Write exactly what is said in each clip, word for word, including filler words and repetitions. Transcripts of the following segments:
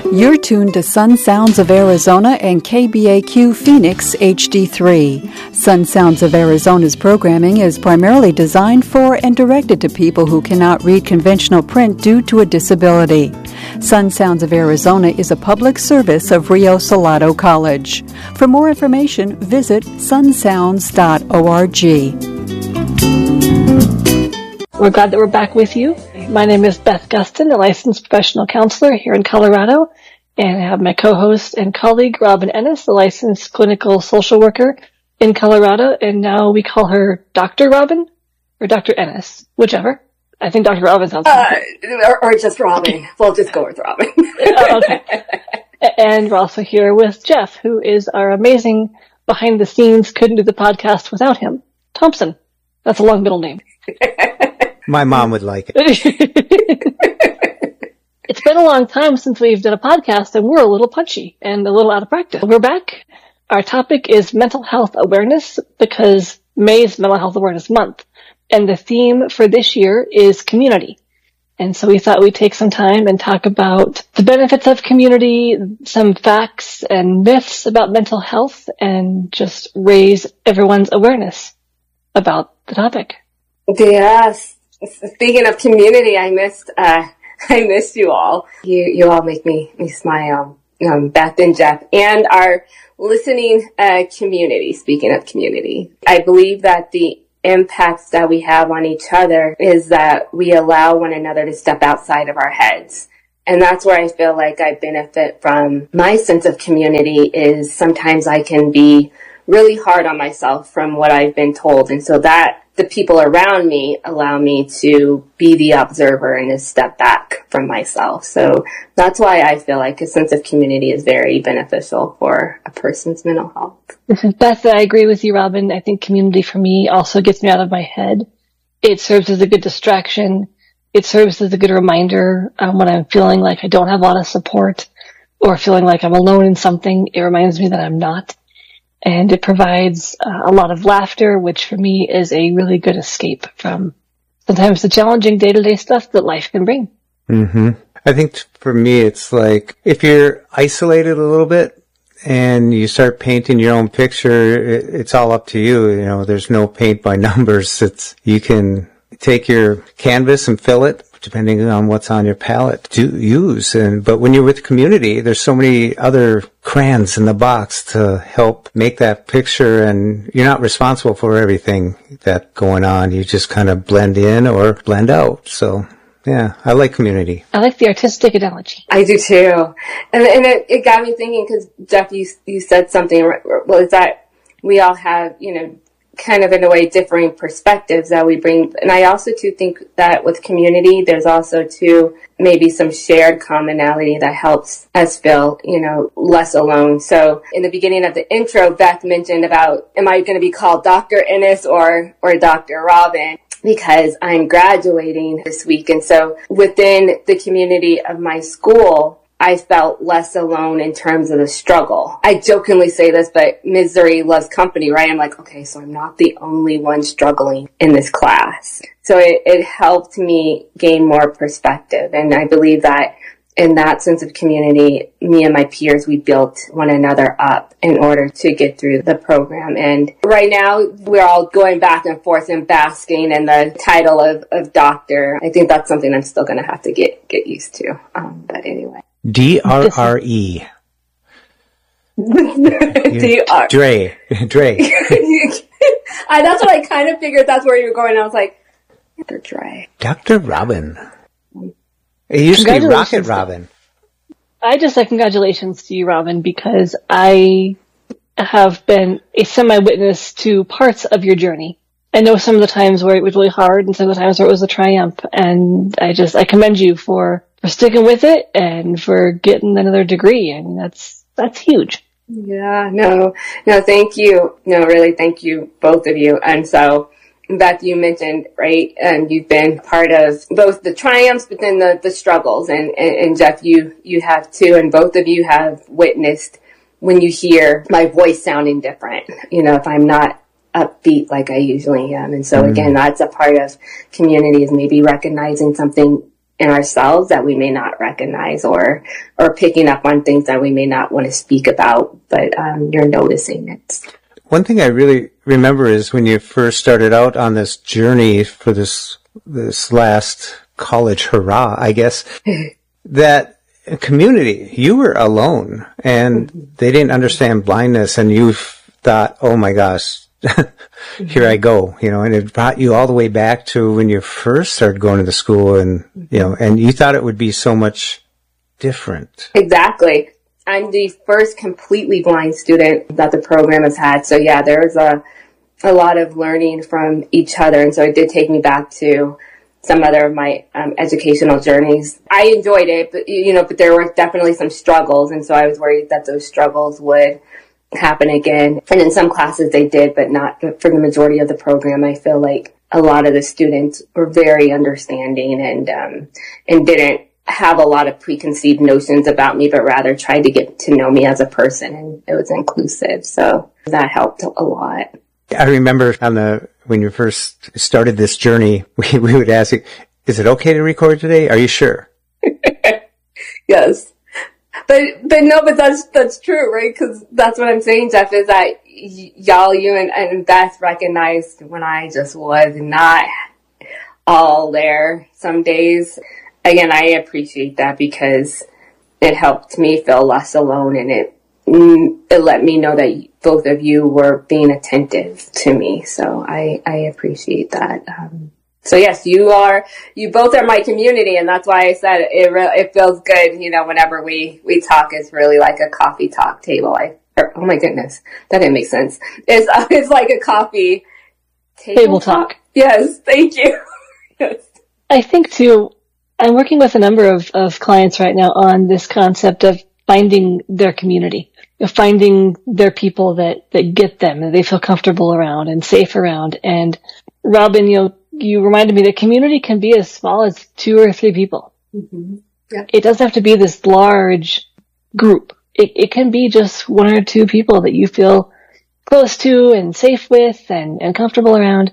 You're tuned to Sun Sounds of Arizona and K B A Q Phoenix H D three. Sun Sounds of Arizona's programming is primarily designed for and directed to people who cannot read conventional print due to a disability. Sun Sounds of Arizona is a public service of Rio Salado College. For more information, visit sun sounds dot org. We're glad that we're back with you. My name is Beth Gustin, a licensed professional counselor here in Colorado, and I have my co-host and colleague, Robin Ennis, a licensed clinical social worker in Colorado, and now we call her Doctor Robin or Doctor Ennis, whichever. I think Doctor Robin sounds uh, or, or just Robin. We'll just go with Robin. Oh, okay. And we're also here with Jeff, who is our amazing behind-the-scenes, couldn't do the podcast without him, Thompson. That's a long middle name. My mom would like it. It's been a long time since we've done a podcast, and we're a little punchy and a little out of practice. We're back. Our topic is mental health awareness, because May is Mental Health Awareness Month, and the theme for this year is community. And so we thought we'd take some time and talk about the benefits of community, some facts and myths about mental health, and just raise everyone's awareness about the topic. Yes. Speaking of community, I missed, uh, I missed you all. You, you all make me, me smile. Um, Beth and Jeff and our listening, uh, community. Speaking of community, I believe that the impacts that we have on each other is that we allow one another to step outside of our heads. And that's where I feel like I benefit from my sense of community is sometimes I can be really hard on myself from what I've been told. And so that the people around me allow me to be the observer and to step back from myself. So that's why I feel like a sense of community is very beneficial for a person's mental health. This is Beth. I agree with you, Robin. I think community for me also gets me out of my head. It serves as a good distraction. It serves as a good reminder um, when I'm feeling like I don't have a lot of support or feeling like I'm alone in something. It reminds me that I'm not. And it provides uh, a lot of laughter, which for me is a really good escape from sometimes the challenging day-to-day stuff that life can bring. Mm-hmm. I think t- for me, it's like if you're isolated a little bit and you start painting your own picture, it, it's all up to you. You know, there's no paint by numbers. It's, you can take your canvas and fill it, depending on what's on your palette to use. And, but when you're with community, there's so many other crayons in the box to help make that picture, and you're not responsible for everything that's going on. You just kind of blend in or blend out. So yeah, I like community. I like the artistic analogy. I do too. And, and it, it got me thinking, because Jeff, you, you said something, well, is that we all have, you know, kind of in a way differing perspectives that we bring. And I also too think that with community, there's also too maybe some shared commonality that helps us feel, you know, less alone. So in the beginning of the intro, Beth mentioned about, am I going to be called Doctor Ennis or, or Doctor Robin? Because I'm graduating this week. And so within the community of my school, I felt less alone in terms of the struggle. I jokingly say this, but misery loves company, right? I'm like, okay, so I'm not the only one struggling in this class. So it, it helped me gain more perspective. And I believe that in that sense of community, me and my peers, we built one another up in order to get through the program. And right now, we're all going back and forth and basking in the title of, of doctor. I think that's something I'm still going to have to get, get used to. Um, but anyway. D R R E. D R. Dre. Dre. I, that's what I kind of figured that's where you were going. I was like, Doctor Dre. Doctor Robin. It used to be Rocket Robin. I just say congratulations to you, Robin, because I have been a semi-witness to parts of your journey. I know some of the times where it was really hard and some of the times where it was a triumph. And I just, I commend you for, for sticking with it and for getting another degree. I mean, that's, that's huge. Yeah, no, no, thank you. No, really, thank you, both of you. And so, Beth, you mentioned, right, and you've been part of both the triumphs, but then the, the struggles. And, and, and Jeff, you, you have too, and both of you have witnessed when you hear my voice sounding different, you know, if I'm not upbeat like I usually am. And so, mm-hmm. again, that's a part of community, is maybe recognizing something in ourselves that we may not recognize, or or picking up on things that we may not want to speak about, but um, you're noticing it. One thing I really remember is when you first started out on this journey for this this last college hurrah, I guess, that community, you were alone and they didn't understand blindness, and you thought, oh my gosh, here I go, you know, and it brought you all the way back to when you first started going to the school, and, you know, and you thought it would be so much different. Exactly. I'm the first completely blind student that the program has had. So yeah, there was a, a lot of learning from each other. And so it did take me back to some other of my um, educational journeys. I enjoyed it, but, you know, but there were definitely some struggles. And so I was worried that those struggles would happen again. And in some classes they did, but not for the majority of the program. I feel like a lot of the students were very understanding and, um, and didn't have a lot of preconceived notions about me, but rather tried to get to know me as a person, and it was inclusive. So that helped a lot. I remember on the, when you first started this journey, we, we would ask you, is it okay to record today? Are you sure? Yes. But, but no, but that's, that's true, right? Cause that's what I'm saying, Jeff, is that y- y'all, you and, and Beth recognized when I just was not all there some days. Again, I appreciate that because it helped me feel less alone, and it it let me know that both of you were being attentive to me. So I, I appreciate that. Um, so yes, you are, you both are my community, and that's why I said it. Re- it feels good, you know, whenever we we talk. It's really like a coffee talk table. I or, oh my goodness, that didn't make sense. It's uh, it's like a coffee table, table talk. talk. Yes, thank you. Yes. I think too, I'm working with a number of, of clients right now on this concept of finding their community, finding their people that, that get them, that they feel comfortable around and safe around. And Robin, you know, you reminded me that community can be as small as two or three people. Mm-hmm. Yeah. It doesn't have to be this large group. It, it can be just one or two people that you feel close to and safe with and, and comfortable around.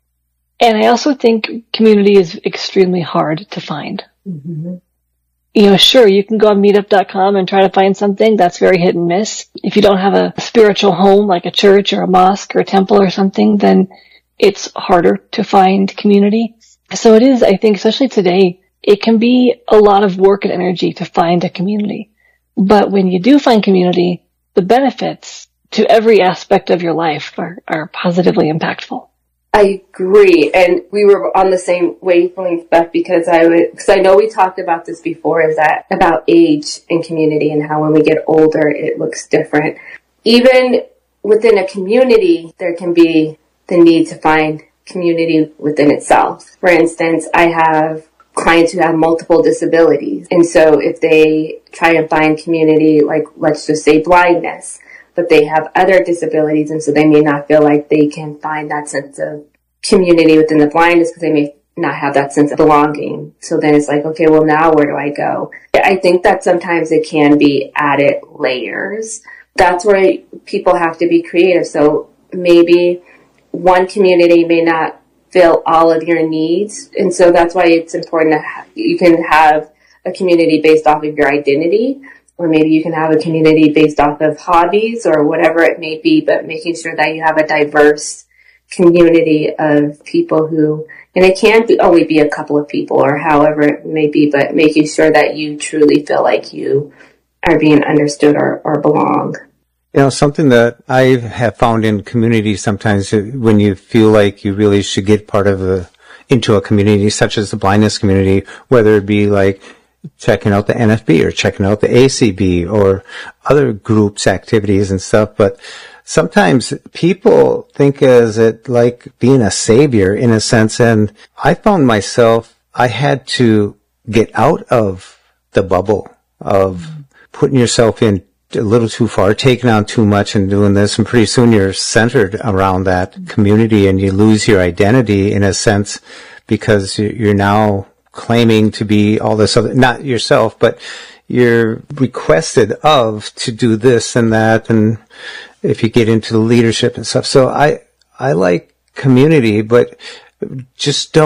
And I also think community is extremely hard to find. Mm-hmm. You know, sure, you can go on meetup dot com and try to find something. That's very hit and miss. If you don't have a spiritual home like a church or a mosque or a temple or something, then it's harder to find community. So it is, I think, especially today, it can be a lot of work and energy to find a community. But when you do find community, the benefits to every aspect of your life are, are positively impactful. I agree, and we were on the same wavelength, Beth, because I would, because I know we talked about this before, is that about age and community and how when we get older, it looks different. Even within a community, there can be the need to find community within itself. For instance, I have clients who have multiple disabilities, and so if they try and find community, like let's just say blindness, but they have other disabilities, and so they may not feel like they can find that sense of community within the blindness because they may not have that sense of belonging. So then it's like, okay, well now where do I go? I think that sometimes it can be added layers. That's where people have to be creative. So maybe one community may not fill all of your needs, and so that's why it's important to have, you can have a community based off of your identity. Or maybe you can have a community based off of hobbies or whatever it may be, but making sure that you have a diverse community of people who, and it can't be, only be a couple of people or however it may be, but making sure that you truly feel like you are being understood or, or belong. You know, something that I have found in community sometimes when you feel like you really should get part of a, into a community such as the blindness community, whether it be like checking out the N F B or checking out the A C B or other groups, activities and stuff. But sometimes people think as it like being a savior in a sense. And I found myself, I had to get out of the bubble of putting yourself in a little too far, taking on too much and doing this. And pretty soon you're centered around that community and you lose your identity in a sense because you're now claiming to be all this other, not yourself, but you're requested of to do this and that. And if you get into the leadership and stuff. So I, I like community, but just don't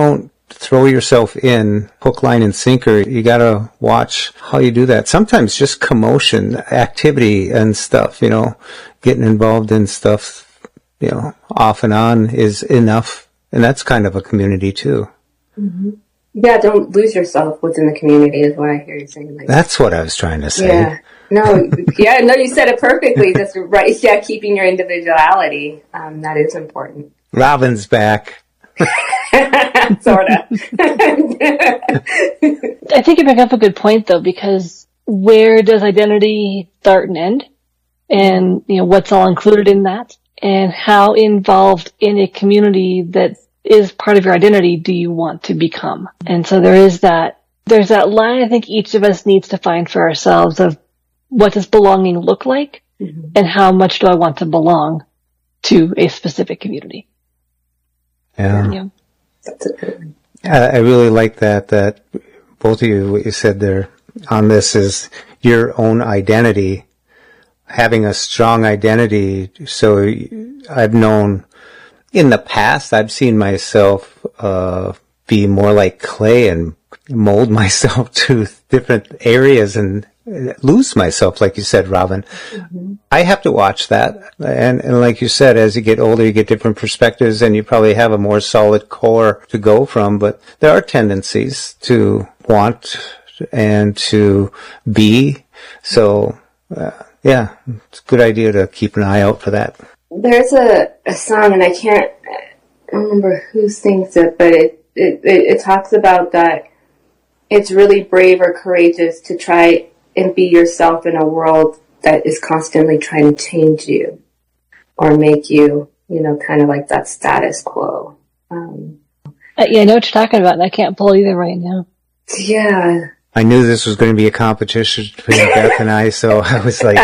throw yourself in hook, line, and sinker. You got to watch how you do that. Sometimes just commotion, activity and stuff, you know, getting involved in stuff, you know, off and on is enough. And that's kind of a community too. Mm-hmm. Yeah, don't lose yourself within the community is what I hear you saying. Like, that's what I was trying to say. Yeah. No, yeah, no, you said it perfectly. That's right. Yeah, keeping your individuality. Um, that is important. Robin's back. Sort of. I think you bring up a good point, though, because where does identity start and end? And, you know, what's all included in that? And how involved in a community that is part of your identity do you want to become? And so there is that, there's that line I think each of us needs to find for ourselves of what does belonging look like? Mm-hmm. And how much do I want to belong to a specific community? Yeah. Yeah. I really like that, that both of you, what you said there on this is your own identity, having a strong identity. So I've known in the past, I've seen myself, uh, be more like clay and mold myself to different areas and lose myself, like you said, Robin. Mm-hmm. I have to watch that. And, and like you said, as you get older, you get different perspectives and you probably have a more solid core to go from. But there are tendencies to want and to be. So, uh, yeah, it's a good idea to keep an eye out for that. There's a, a song, and I can't remember who sings it, but it, it, it, it talks about that it's really brave or courageous to try and be yourself in a world that is constantly trying to change you or make you, you know, kind of like that status quo. Um, uh, yeah, I know what you're talking about, and I can't pull either right now. Yeah. I knew this was going to be a competition between Beth and I, so I was like...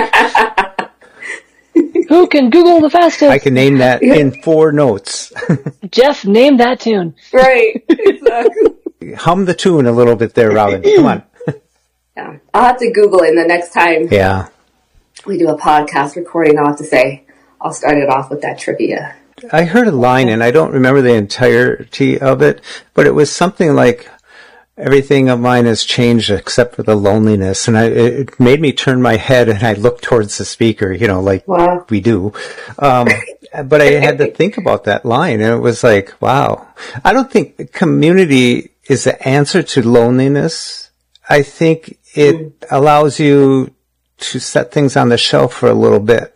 Who can Google the fastest? I can name that in four notes. Jeff, name that tune. Right, exactly. Hum the tune a little bit there, Robin. Come on. Yeah, I'll have to Google it, and the next time yeah. we do a podcast recording, I'll have to say, I'll start it off with that trivia. I heard a line, and I don't remember the entirety of it, but it was something like, everything of mine has changed except for the loneliness. And I, it made me turn my head and I looked towards the speaker, you know, like wow. we do. Um, but I had to think about that line, and it was like, wow. I don't think community is the answer to loneliness. I think it mm. allows you to set things on the shelf for a little bit.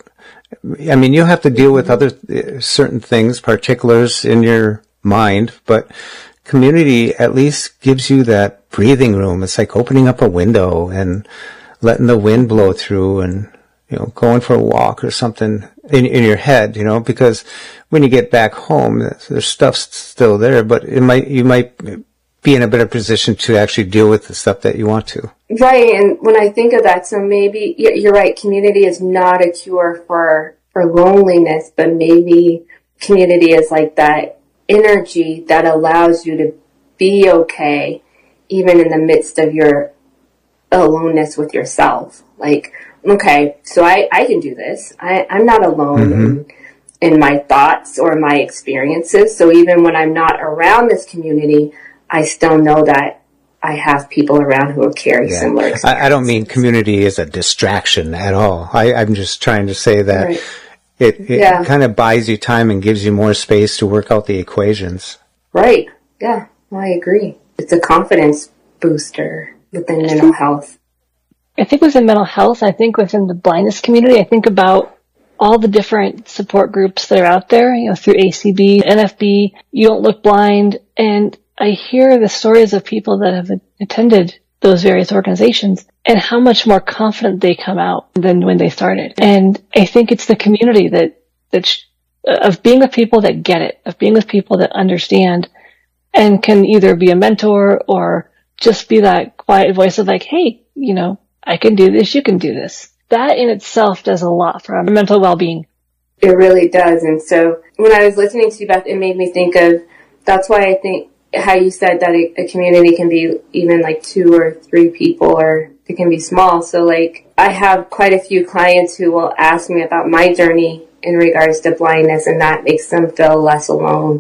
I mean, you have to deal with other uh, certain things, particulars in your mind, but community at least gives you that breathing room. It's like opening up a window and letting the wind blow through and, you know, going for a walk or something in, in your head, you know, because when you get back home, there's stuff still there, but it might, you might be in a better position to actually deal with the stuff that you want to. Right. And when I think of that, so maybe you're right. Community is not a cure for, for loneliness, but maybe community is like that energy that allows you to be okay even in the midst of your aloneness with yourself. Like, okay, so I, I can do this. I, I'm not alone mm-hmm. in, in my thoughts or my experiences. So even when I'm not around this community, I still know that I have people around who carry yeah. similar experiences. I, I don't mean community is a distraction at all. I, I'm just trying to say that right. It, it yeah. kind of buys you time and gives you more space to work out the equations. Right. Yeah, I agree. It's a confidence booster within mental health. I think within mental health, I think within the blindness community, I think about all the different support groups that are out there, you know, through A C B, N F B, You Don't Look Blind, and I hear the stories of people that have attended those various organizations and how much more confident they come out than when they started. And I think it's the community that, that sh- of being with people that get it, of being with people that understand and can either be a mentor or just be that quiet voice of like, hey, you know, I can do this, you can do this. That in itself does a lot for our mental well-being. It really does. And so when I was listening to you, Beth, it made me think of, that's why I think how you said that a, a community can be even like two or three people, or it can be small. So like I have quite a few clients who will ask me about my journey in regards to blindness, and that makes them feel less alone.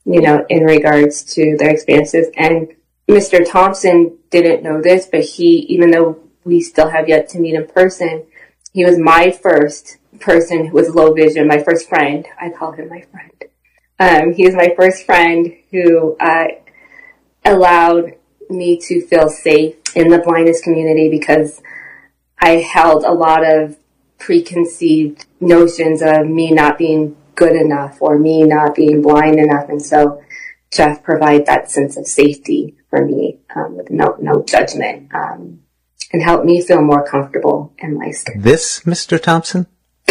you know, in regards to their experiences. And Mister Thompson didn't know this, but he, even though we still have yet to meet in person, he was my first person with low vision, my first friend. I call him my friend. Um, he was my first friend who uh, allowed me to feel safe in the blindness community, because I held a lot of preconceived notions of me not being good enough or me not being blind enough. And so Jeff provided that sense of safety for me, um, with no, no judgment, um, and helped me feel more comfortable in my skin. This Mister Thompson?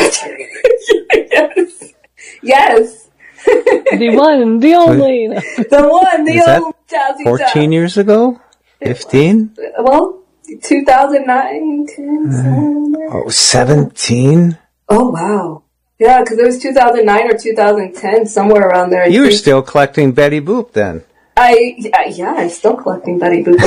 Yes. Yes. The one, the only. The one, the Is old that Jazzy fourteen Jeff. years ago? fifteen? Well, two thousand nine, ten, somewhere. Oh, seventeen? Oh, wow. Yeah, because it was two thousand nine or two thousand ten, somewhere around there. I You were think. still collecting Betty Boop then. I, yeah, yeah, I'm still collecting Betty Boop.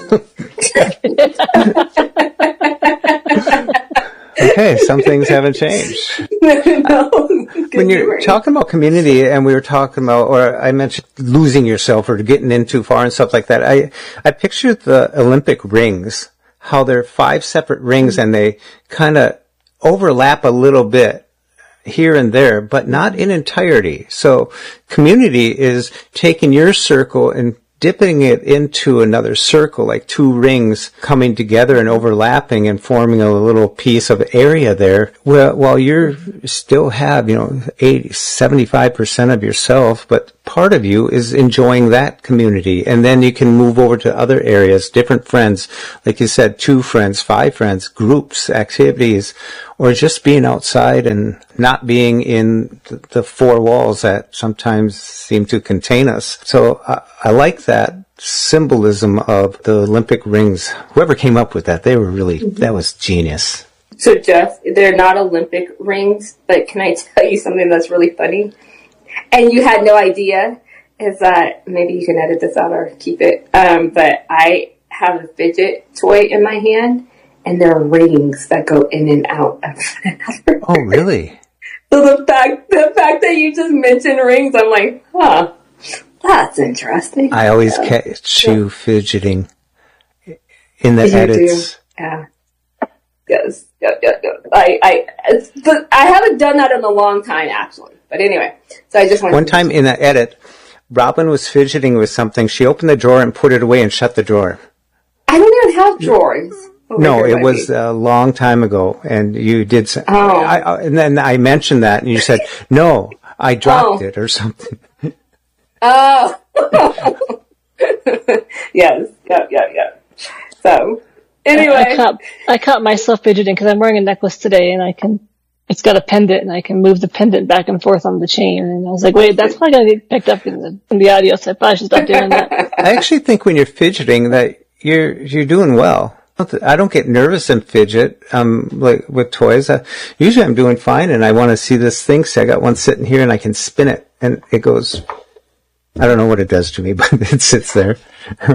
Okay, some things haven't changed. No, When you're talking about community, and we were talking about, or I mentioned losing yourself or getting in too far and stuff like that, I, I pictured the Olympic rings, how they're five separate rings and they kind of overlap a little bit here and there, but not in entirety. So community is taking your circle and dipping it into another circle, like two rings coming together and overlapping and forming a little piece of area there. Well, while you're still have, you know, eighty, seventy-five percent of yourself, but part of you is enjoying that community. And then you can move over to other areas, different friends, like you said, two friends, five friends, groups, activities, or just being outside and not being in the four walls that sometimes seem to contain us. So I, I like that symbolism of the Olympic rings. Whoever came up with that, they were really, that was genius. So, Jeff, they're not Olympic rings, but can I tell you something that's really funny? And you had no idea, is that, maybe you can edit this out or keep it, um, but I have a fidget toy in my hand, and there are rings that go in and out of it. Oh, really? So the fact, the fact that you just mentioned rings, I'm like, huh, that's interesting. I always Yeah. catch you fidgeting in the You edits. do. Yeah. Yes. Yeah, yeah, yeah. I, I, it's, but I haven't done that in a long time, actually. But anyway, so I just wanted One to time in the edit, Robin was fidgeting with something. She opened the drawer and put it away and shut the drawer. I don't even have drawers. over No, here it by was me. a long time ago, and you did. Say, Oh. I, I, and then I mentioned that, and you said, "No, I dropped Oh. it or something." Oh. Yes. Yeah, yeah, yeah. So, anyway. I caught, I caught myself fidgeting because I'm wearing a necklace today and I can, it's got a pendant and I can move the pendant back and forth on the chain. And I was like, wait, that's probably going to get picked up in the, in the audio, so I probably should stop doing that. I actually think when you're fidgeting that you're you're doing well. I don't get nervous and fidget um, like with toys. Uh, usually I'm doing fine, and I want to see this thing. So I got one sitting here, and I can spin it, and it goes. I don't know what it does to me, but it sits there. I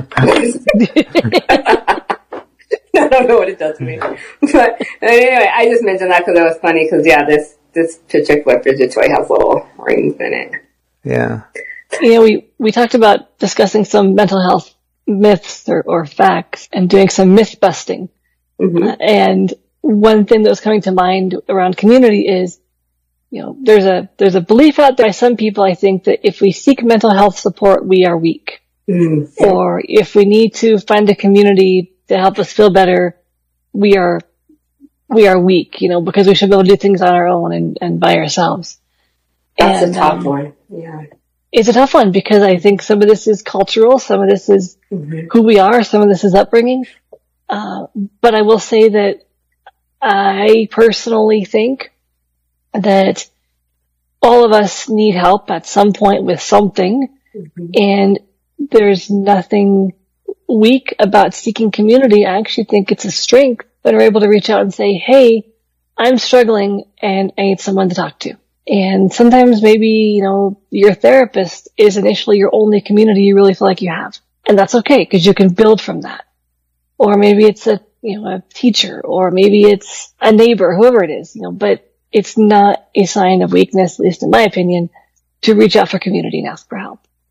don't know what it does to me. But anyway, I just mentioned that because it was funny because, yeah, this, this particular fidget toy has little rings in it. Yeah. You know, we, we talked about discussing some mental health myths or, or facts and doing some myth busting. Mm-hmm. Uh, and one thing that was coming to mind around community is, you know, there's a, there's a belief out there by some people, I think, that if we seek mental health support, we are weak. Mm-hmm. Or if we need to find a community to help us feel better, we are, we are weak, you know, because we should be able to do things on our own and, and by ourselves. That's and, a tough um, one. Yeah. It's a tough one because I think some of this is cultural, some of this is Mm-hmm. who we are, some of this is upbringing. Uh, but I will say that I personally think that all of us need help at some point with something, Mm-hmm. and there's nothing weak about seeking community. I actually think it's a strength when we're able to reach out and say, hey, I'm struggling and I need someone to talk to. And sometimes maybe, you know, your therapist is initially your only community you really feel like you have. And that's okay because you can build from that. Or maybe it's a, you know, a teacher, or maybe it's a neighbor, whoever it is, you know, but it's not a sign of weakness, at least in my opinion, to reach out for community and ask for help.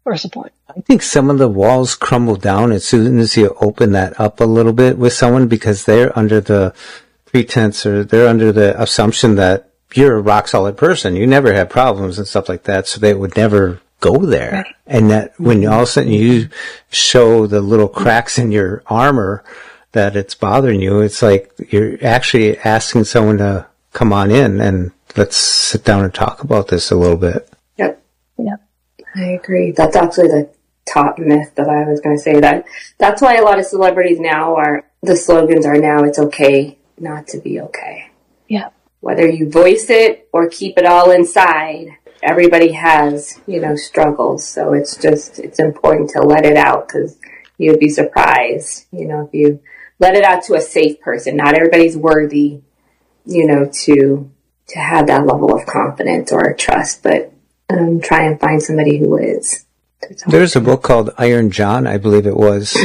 or support. I think some of the walls crumble down as soon as you open that up a little bit with someone, because they're under the pretense, or they're under the assumption that you're a rock solid person. You never have problems and stuff like that. So they would never go there. Right. And that when all of a sudden you show the little cracks in your armor that it's bothering you, it's like you're actually asking someone to come on in and let's sit down and talk about this a little bit. Yep. Yep. I agree. That's actually the top myth that I was going to say. That that's why a lot of celebrities now are, the slogans are now, it's okay not to be okay. Yeah. Whether you voice it or keep it all inside, everybody has, you know, struggles. So it's just, it's important to let it out, because you'd be surprised, you know, if you let it out to a safe person. Not everybody's worthy, you know, to to have that level of confidence or trust, but um, try and find somebody who is. There's a book called Iron John, I believe it was.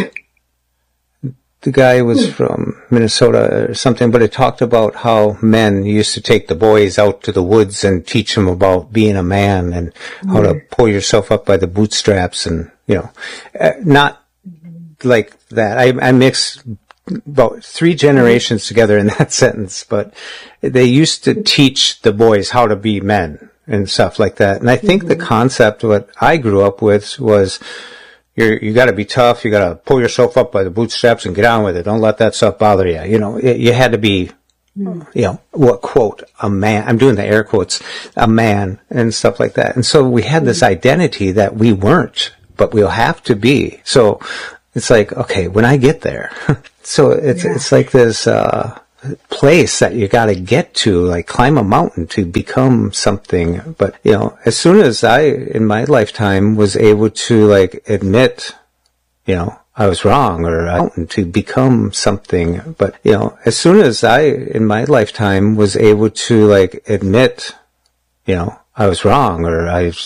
The guy was from Minnesota or something, but it talked about how men used to take the boys out to the woods and teach them about being a man and how to pull yourself up by the bootstraps, and, you know, uh, not like that. I, I mixed about three generations together in that sentence, but they used to teach the boys how to be men and stuff like that. And I think the concept, what I grew up with was, You're, you gotta be tough, you gotta pull yourself up by the bootstraps and get on with it. Don't let that stuff bother you. You know, it, you had to be, you know, what quote, a man, I'm doing the air quotes, a man and stuff like that. And so we had this identity that we weren't, but we'll have to be. So it's like, okay, when I get there, so it's, yeah. it's like this, uh, place that you got to get to, like climb a mountain to become something. But, you know, as soon as I, in my lifetime, was able to like admit, you know, I was wrong, or I, to become something. But, you know, as soon as I, in my lifetime, was able to like admit, you know, I was wrong, or I